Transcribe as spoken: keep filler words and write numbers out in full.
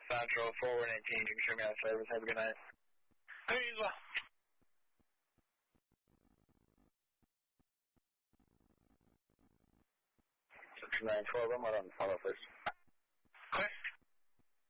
Central four one eighteen, you can show me out of service. Have a good night. Hey, you as well. six nine twelve, I'm on follow first.